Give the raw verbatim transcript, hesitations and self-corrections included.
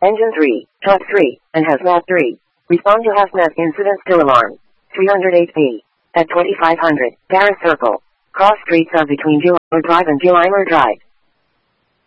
Engine three, Truck three, and Hazmat three. Respond to Hazmat incident still alarm. three oh eight B. At twenty-five hundred, Paris Circle. Cross streets of between Gillimer Drive and Gillimer Drive.